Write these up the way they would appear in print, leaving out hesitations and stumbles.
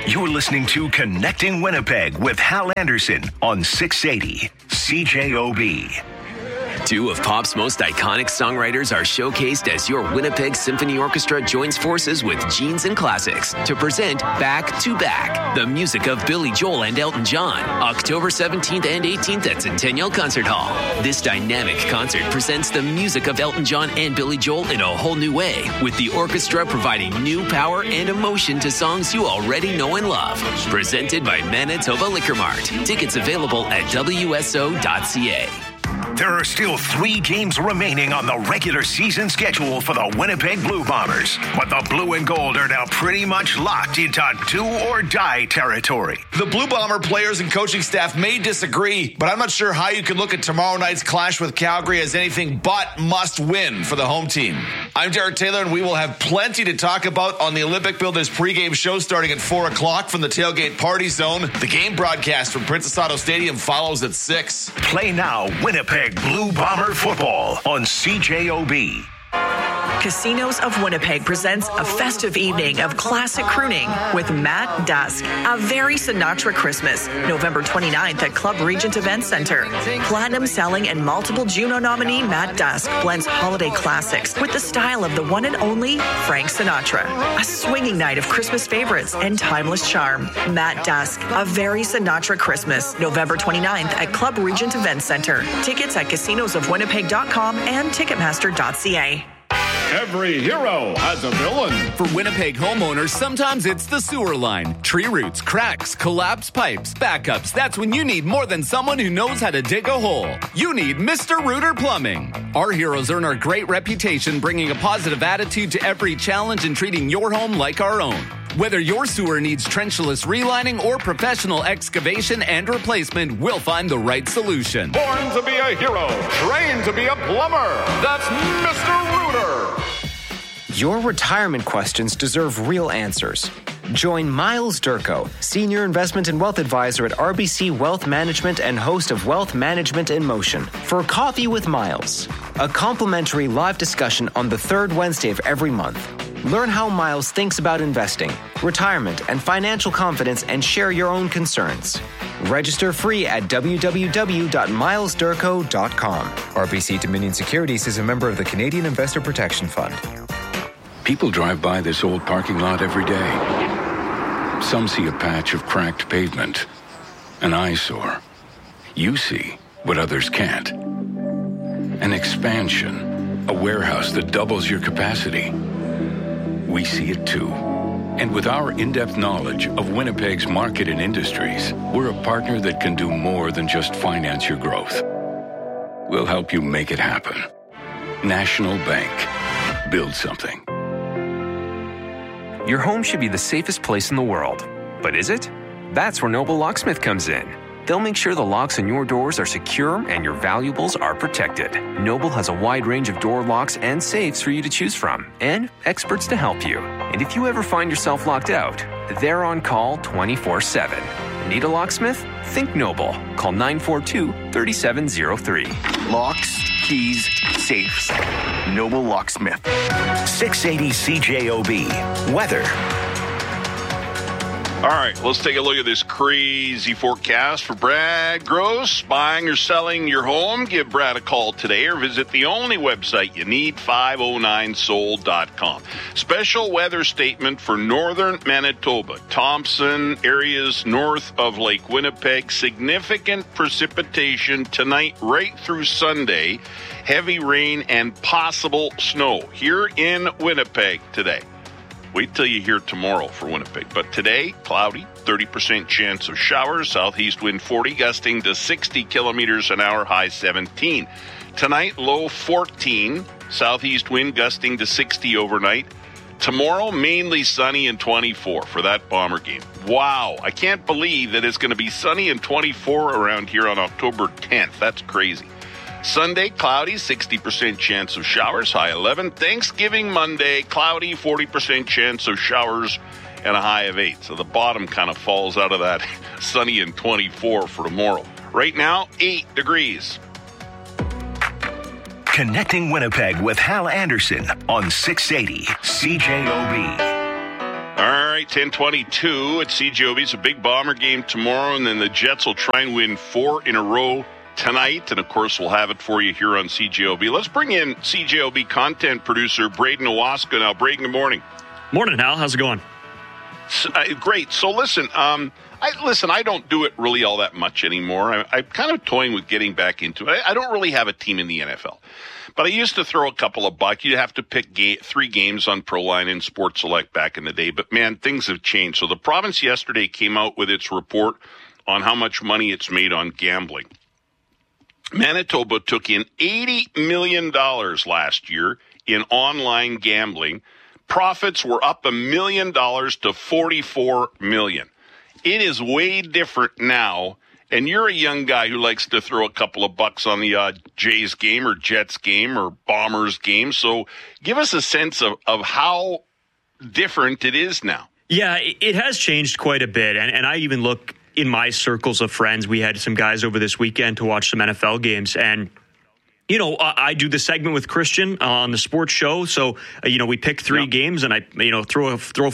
You're listening to Connecting Winnipeg with Hal Anderson on 680 CJOB. Two of pop's most iconic songwriters are showcased as your Winnipeg Symphony Orchestra joins forces with Genes and Classics to present Back to Back, the music of Billy Joel and Elton John, October 17th and 18th at Centennial Concert Hall. This dynamic concert presents the music of Elton John and Billy Joel in a whole new way, with the orchestra providing new power and emotion to songs you already know and love. Presented by Manitoba Liquor Mart. Tickets available at WSO.ca. There are still 3 games remaining on the regular season schedule for the Winnipeg Blue Bombers, but the Blue and Gold are now pretty much locked into do-or-die territory. The Blue Bomber players and coaching staff may disagree, but I'm not sure how you can look at tomorrow night's clash with Calgary as anything but must-win for the home team. I'm Derek Taylor, and we will have plenty to talk about on the Olympic Builders pregame show starting at 4 o'clock from the Tailgate Party Zone. The game broadcast from Princess Auto Stadium follows at 6. Play now, Winnipeg Blue Bomber football on CJOB. Casinos of Winnipeg presents a festive evening of classic crooning with Matt Dusk. A very Sinatra Christmas, November 29th at Club Regent Event Center. Platinum selling and multiple Juno nominee Matt Dusk blends holiday classics with the style of the one and only Frank Sinatra. A swinging night of Christmas favorites and timeless charm. Matt Dusk, a very Sinatra Christmas, November 29th at Club Regent Event Center. Tickets at casinosofwinnipeg.com and ticketmaster.ca. Every hero has a villain. For Winnipeg homeowners, sometimes it's the sewer line. Tree roots, cracks, collapsed pipes, backups. That's when you need more than someone who knows how to dig a hole. You need Mr. Rooter Plumbing. Our heroes earn our great reputation, bringing a positive attitude to every challenge and treating your home like our own. Whether your sewer needs trenchless relining or professional excavation and replacement, we'll find the right solution. Born to be a hero, trained to be a plumber. That's Mr. Rooter. Your retirement questions deserve real answers. Join Miles Durko, Senior Investment and Wealth Advisor at RBC Wealth Management and host of Wealth Management in Motion, for Coffee with Miles, a complimentary live discussion on the third Wednesday of every month. Learn how Miles thinks about investing, retirement, and financial confidence, and share your own concerns. Register free at www.milesdurko.com. RBC Dominion Securities is a member of the Canadian Investor Protection Fund. People drive by this old parking lot every day. Some see a patch of cracked pavement, an eyesore. You see what others can't. An expansion, a warehouse that doubles your capacity. We see it too. And with our in-depth knowledge of Winnipeg's market and industries, we're a partner that can do more than just finance your growth. We'll help you make it happen. National Bank. Build something. Your home should be the safest place in the world. But is it? That's where Noble Locksmith comes in. They'll make sure the locks on your doors are secure and your valuables are protected. Noble has a wide range of door locks and safes for you to choose from, and experts to help you. And if you ever find yourself locked out, they're on call 24/7. Need a locksmith? Think Noble. Call 942-3703. Locks, keys, safes. Noble Locksmith. 680 CJOB. Weather. All right, let's take a look at this crazy forecast for Brad Gross. Buying or selling your home? Give Brad a call today or visit the only website you need, 509sold.com. Special weather statement for northern Manitoba, Thompson, areas north of Lake Winnipeg. Significant precipitation tonight right through Sunday. Heavy rain and possible snow here in Winnipeg today. Wait till you hear tomorrow for Winnipeg. But today, cloudy, 30% chance of showers, southeast wind 40, gusting to 60 kilometers an hour, high 17. Tonight, low 14, southeast wind gusting to 60 overnight. Tomorrow, mainly sunny and 24 for that Bomber game. Wow, I can't believe that it's going to be sunny and 24 around here on October 10th. That's crazy. Sunday, cloudy, 60% chance of showers, high 11. Thanksgiving Monday, cloudy, 40% chance of showers, and a high of 8. So the bottom kind of falls out of that sunny and 24 for tomorrow. Right now, 8 degrees. Connecting Winnipeg with Hal Anderson on 680 CJOB. All right, 10:22 at CJOB. It's a big Bomber game tomorrow, and then the Jets will try and win 4 in a row tonight. And, of course, we'll have it for you here on CJOB. Let's bring in CJOB content producer Braden Owaska now. Braden, good morning. Morning, Hal. How's it going? Great. So, listen, I don't do it really all that much anymore. I'm kind of toying with getting back into it. I don't really have a team in the NFL. But I used to throw a couple of bucks. You'd have to pick 3 games on ProLine and Sports Select back in the day. But, man, things have changed. So the province yesterday came out with its report on how much money it's made on gambling. Manitoba took in $80 million last year in online gambling. Profits were up $1 million to $44 million. It is way different now. And you're a young guy who likes to throw a couple of bucks on the Jays game or Jets game or Bombers game. So give us a sense of how different it is now. Yeah, it has changed quite a bit. And I even look in my circles of friends. We had some guys over this weekend to watch some NFL games. And you know, I do the segment with Christian on the sports show. So, we pick 3 games and I, throw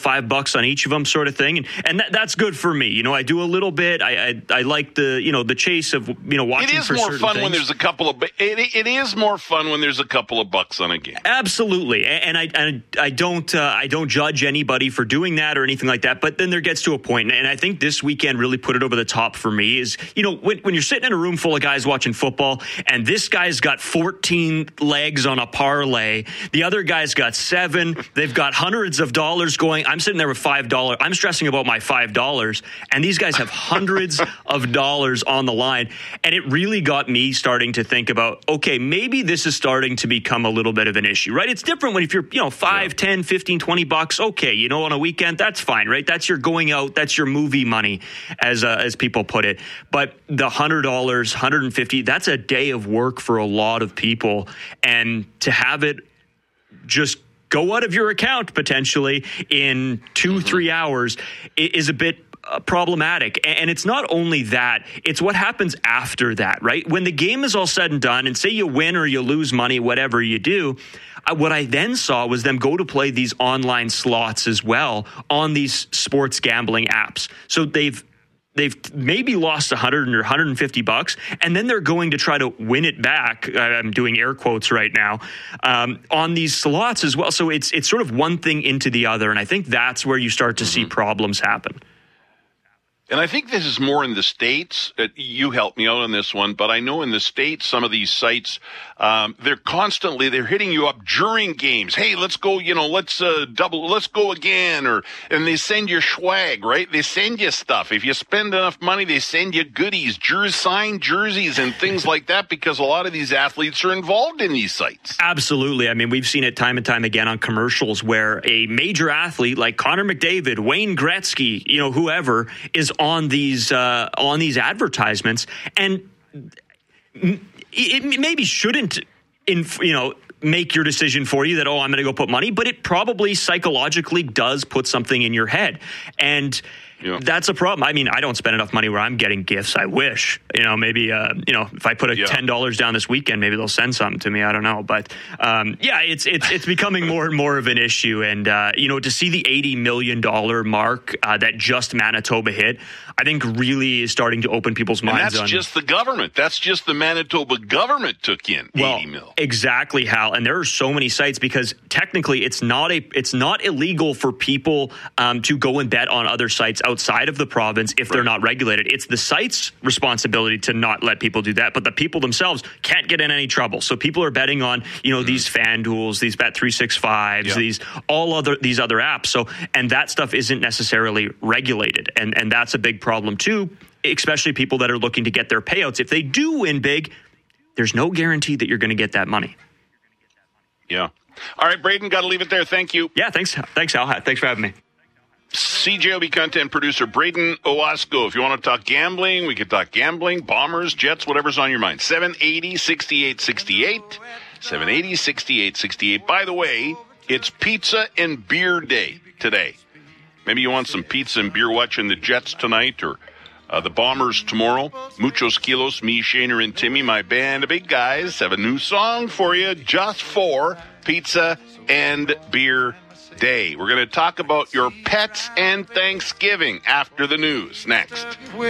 $5 on each of them sort of thing. And that's good for me. You know, I do a little bit. I like the chase of, watching for certain things. It is more fun when there's a couple of, it is more fun when there's a couple of bucks on a game. Absolutely. And I don't judge anybody for doing that or anything like that. But then there gets to a point, and I think this weekend really put it over the top for me is, when you're sitting in a room full of guys watching football and this guy's got 14 legs on a parlay. The other guy's got 7. They've got hundreds of dollars going. I'm sitting there with $5. I'm stressing about my $5. And these guys have hundreds of dollars on the line. And it really got me starting to think about, okay, maybe this is starting to become a little bit of an issue, right? It's different when if you're, $5, 10, 15, $20. Okay, on a weekend, that's fine, right? That's your going out. That's your movie money, as people put it. But the $100, $150, that's a day of work for a lot of people, and to have it just go out of your account potentially in 2-3 hours is a bit problematic. And it's not only that, it's what happens after that, right? When the game is all said and done, and say you win or you lose money, whatever you do, what I then saw was them go to play these online slots as well on these sports gambling apps. So they've maybe lost $100 or $150, and then they're going to try to win it back. I'm doing air quotes right now on these slots as well. So it's sort of one thing into the other, and I think that's where you start to see problems happen. And I think this is more in the States. You helped me out on this one, but I know in the States, some of these sites, they're hitting you up during games. Hey, let's go, let's go again. And they send you swag, right? They send you stuff. If you spend enough money, they send you goodies, signed jerseys and things like that, because a lot of these athletes are involved in these sites. Absolutely. I mean, we've seen it time and time again on commercials where a major athlete like Connor McDavid, Wayne Gretzky, whoever is on these advertisements, and it maybe shouldn't make your decision for you that, I'm going to go put money, but it probably psychologically does put something in your head, and that's a problem. I mean, I don't spend enough money where I'm getting gifts. I wish, maybe, if I put $10 down this weekend, maybe they'll send something to me. I don't know. But, it's becoming more and more of an issue. And, to see the $80 million mark that just Manitoba hit, I think really is starting to open people's minds. And that's just the government. That's just the Manitoba government took in $80 million. Exactly, Hal. And there are so many sites, because technically it's not illegal for people to go and bet on other sites outside of the province if they're not regulated. It's the site's responsibility to not let people do that, but the people themselves can't get in any trouble. So people are betting on, these FanDuels, these Bet365s, these other apps. So, and that stuff isn't necessarily regulated. And that's a big problem too, especially people that are looking to get their payouts. If they do win big, there's no guarantee that you're going to get that money. Yeah. All right, Braden, got to leave it there. Thank you. Yeah, thanks, Al. Thanks for having me. CJOB content producer Braden Owasko. If you want to talk gambling, we could talk gambling, Bombers, Jets, whatever's on your mind. 780-6868. 780-6868. By the way, it's Pizza and Beer Day today. Maybe you want some pizza and beer watching the Jets tonight, or the Bombers tomorrow. Muchos Kilos, me, Shaner, and Timmy, my band of big guys, have a new song for you just for Pizza and Beer day. We're going to talk about your pets and Thanksgiving after the news next.